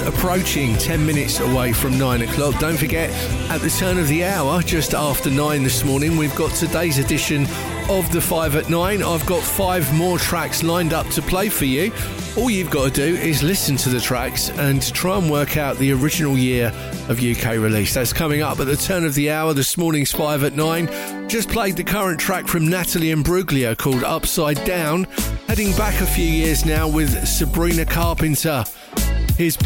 approaching 10 minutes away from 9 o'clock. Don't forget, at the turn of the hour, just after 9 this morning, we've got today's edition of the 5 at 9. I've got 5 more tracks lined up to play for you. All you've got to do is listen to the tracks and try and work out the original year of UK release. That's coming up at the turn of the hour. This morning's 5 at 9. Just played the current track from Natalie Imbruglia called Upside Down. Heading back a few years now with Sabrina Carpenter. Here's